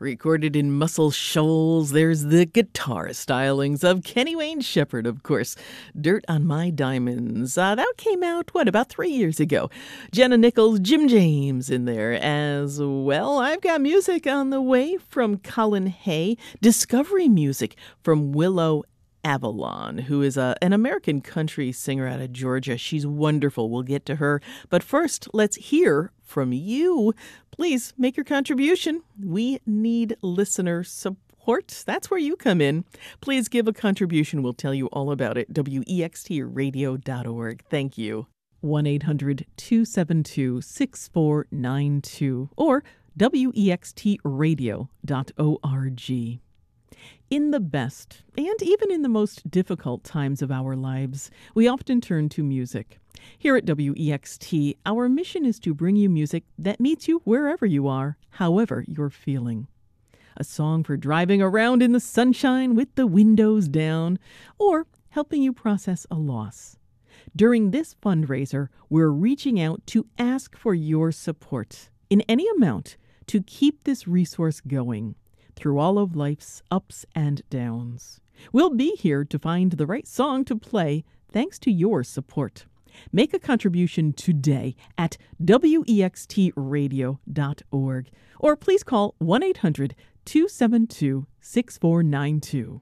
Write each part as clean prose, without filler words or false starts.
Recorded in Muscle Shoals, there's the guitar stylings of Kenny Wayne Shepherd, of course. Dirt on My Diamonds. That came out, about 3 years ago. Jenna Nichols, Jim James in there as well. I've got music on the way from Colin Hay. Discovery music from Willow Avalon, who is an American country singer out of Georgia. She's wonderful. We'll get to her. But first, let's hear from you. Please make your contribution. We need listener support. That's where you come in. Please give a contribution. We'll tell you all about it. WEXTradio.org. Thank you. 1-800-272-6492 or WEXTradio.org. In the best and even in the most difficult times of our lives, we often turn to music. Here at WEXT, our mission is to bring you music that meets you wherever you are, however you're feeling. A song for driving around in the sunshine with the windows down, or helping you process a loss. During this fundraiser, we're reaching out to ask for your support in any amount to keep this resource going through all of life's ups and downs. We'll be here to find the right song to play thanks to your support. Make a contribution today at WEXTradio.org or please call 1-800-272-6492.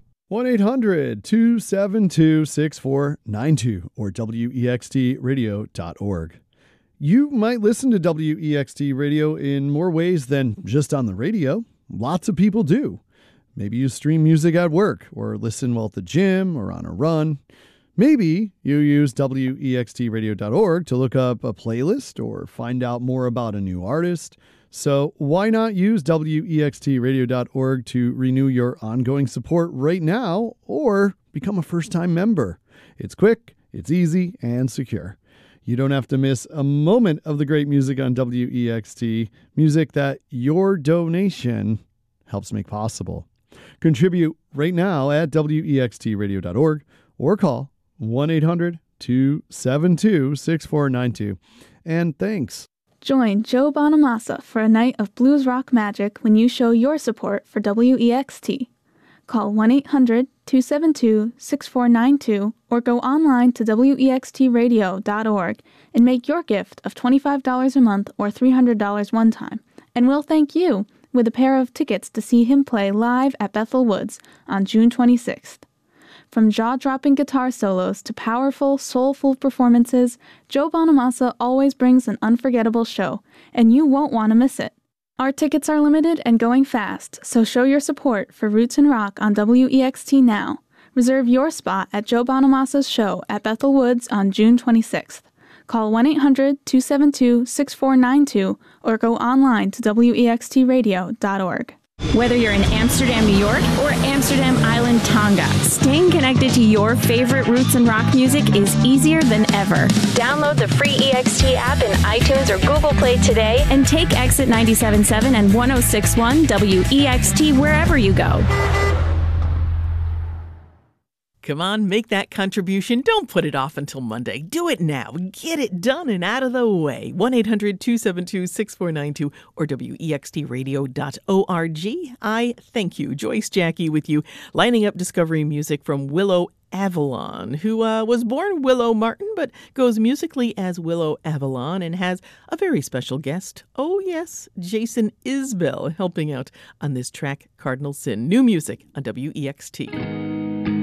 1-800-272-6492 or WEXTradio.org. You might listen to WEXT Radio in more ways than just on the radio. Lots of people do. Maybe you stream music at work or listen while at the gym or on a run. Maybe you use WEXTradio.org to look up a playlist or find out more about a new artist. So why not use WEXTradio.org to renew your ongoing support right now or become a first-time member? It's quick, it's easy, and secure. You don't have to miss a moment of the great music on WEXT, music that your donation helps make possible. Contribute right now at WEXTradio.org or call 1-800-272-6492. And thanks. Join Joe Bonamassa for a night of blues rock magic when you show your support for WEXT. Call 1-800-272-6492 or go online to WEXTradio.org and make your gift of $25 a month or $300 one time. And we'll thank you with a pair of tickets to see him play live at Bethel Woods on June 26th. From jaw-dropping guitar solos to powerful, soulful performances, Joe Bonamassa always brings an unforgettable show, and you won't want to miss it. Our tickets are limited and going fast, so show your support for Roots and Rock on WEXT now. Reserve your spot at Joe Bonamassa's show at Bethel Woods on June 26th. Call 1-800-272-6492 or go online to WEXTradio.org. Whether you're in Amsterdam, New York, or Amsterdam Island, Tonga, staying connected to your favorite roots and rock music is easier than ever. Download the free EXT app in iTunes or Google Play today and take Exit 97.7 and 106.1 WEXT wherever you go. Come on, make that contribution. Don't put it off until Monday. Do it now. Get it done and out of the way. 1-800-272-6492 or WEXTradio.org. I thank you. Joyce Jackie with you, lining up Discovery music from Willow Avalon, who was born Willow Martin, but goes musically as Willow Avalon and has a very special guest. Oh, yes, Jason Isbell helping out on this track, Cardinal Sin. New music on WEXT.